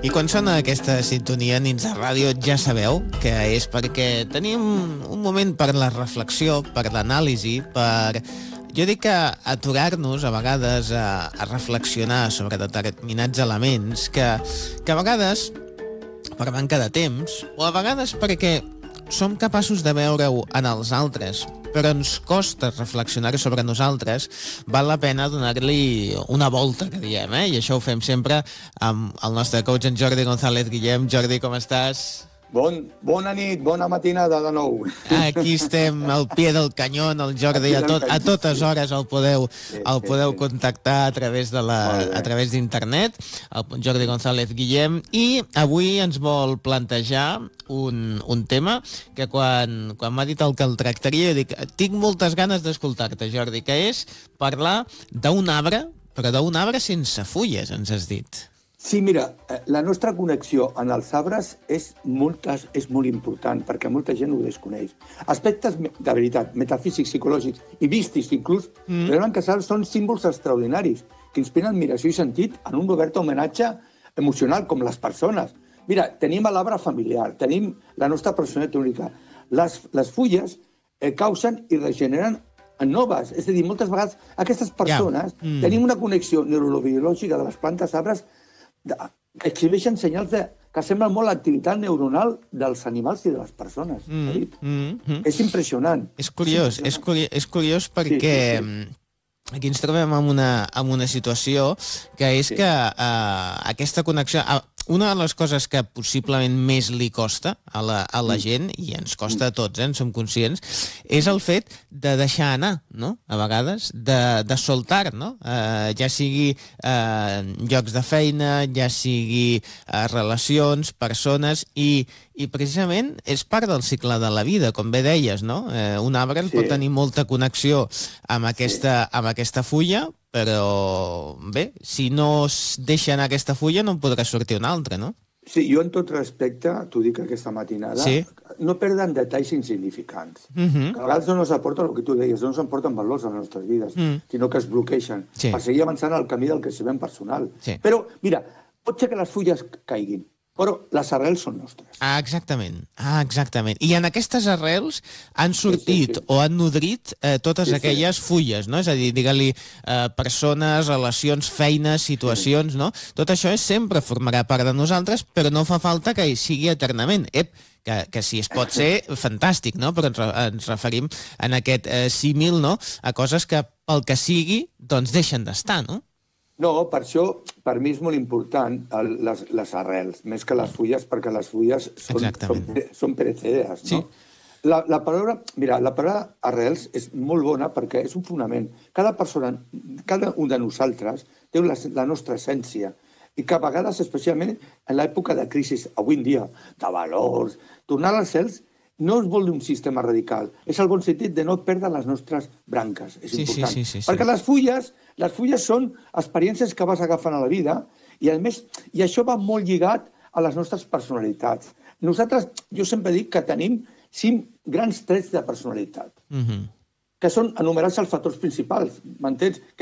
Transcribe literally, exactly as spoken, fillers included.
I quan sona aquesta sintonia Nits de Ràdio ja sabeu que és perquè tenim un moment per la reflexió, per l'anàlisi, per, jo dic que aturar-nos a vegades a, a reflexionar sobre determinats elements que, que a vegades per manca de temps o a vegades perquè som capaços de veure-ho en els altres però ens costa reflexionar sobre nosaltres, val la pena donar-li una volta, que diem, eh? I això ho fem sempre amb el nostre coach, en Jordi González Guillem. Jordi, com estàs? Bon, bona nit, bona matinada de nou. Aquí estem al pie del canyó, el Jordi, a, tot, a totes hores el podeu, el podeu contactar a través de la, a través d'internet, el Jordi González Guillem, i avui ens vol plantejar un, un tema que quan, quan m'ha dit el que el tractaria, dic, tinc moltes ganes d'escoltar-te, Jordi, que és parlar d'un arbre, però d'un arbre sense fulles, ens has dit. Sí, mira, la nostra connexió en els arbres és, moltes, és molt important, perquè molta gent ho desconeix. Aspectes, de veritat, metafísics, psicològics i místics, inclús, mm. veuen que són símbols extraordinaris, que inspiren admiració i sentit en un obert homenatge emocional, com les persones. Mira, tenim l'arbre familiar, tenim la nostra personalitat única. Les, les fulles eh, causen i regeneren noves. És a dir, moltes vegades aquestes persones yeah. mm. tenim una connexió neurobiològica de les plantes arbres que exhibeixen senyals de, que semblen molt l'activitat neuronal dels animals i de les persones. Mm, mm, mm. És impressionant. És curiós, és, curiós, és curiós perquè sí, sí, sí. aquí ens trobem en una, en una situació que és sí. que uh, aquesta connexió... Uh, una de les coses que possiblement més li costa a la, a la gent, i ens costa a tots, eh, en som conscients, és el fet de deixar anar, no?, a vegades, de, de soltar, no?, uh, ja sigui uh, llocs de feina, ja sigui uh, relacions, persones, i, i precisament és part del cicle de la vida, com bé deies, no? Uh, un arbre sí. pot tenir molta connexió amb aquesta, sí. amb aquesta fulla, però bé, si no es deixa anar aquesta fulla no en podrà sortir una altra, no? Sí, jo en tot respecte, t'ho dic aquesta matinada, sí. no perden detalls insignificants. Uh-huh. Que a vegades no ens aporten el que tu deies, no ens aporten valors a les nostres vides, uh-huh. sinó que es bloqueixen sí. per seguir avançant al camí del creixement personal. Sí. Però, mira, pot ser que les fulles caiguin, però les arrels són nostres. Ah, exactament. Ah, exactament. I en aquestes arrels han sortit sí, sí, sí. o han nodrit eh, totes sí, aquelles sí. fulles, no? És a dir, digue-li eh, persones, relacions, feines, situacions, sí. no? Tot això és, sempre formarà part de nosaltres, però no fa falta que hi sigui eternament. Ep, que, que si es pot ser, fantàstic, no? Però ens, ens referim en aquest eh, símil, no?, a coses que pel que sigui, doncs deixen d'estar, no? No, per això, per mi és molt important el, les, les arrels, més que les fulles, perquè les fulles són, són, són pereceres, no? Sí. La, la paraula, mira, la paraula arrels és molt bona perquè és un fonament. Cada persona, cada un de nosaltres té la, la nostra essència i que a vegades, especialment en l'època de crisi, avui en dia, de valors, tornar als cels no es vol d'un sistema radical, és el bon sentit de no perdre les nostres branques, és sí, important. Sí, sí, sí, perquè sí. les fulles, les fulles són experiències que vas agafant a la vida i, a més, i això va molt lligat a les nostres personalitats. Nosaltres, jo sempre dic que tenim cinc grans trets de personalitat, mm-hmm. que són enumerats els factors principals, m'entens?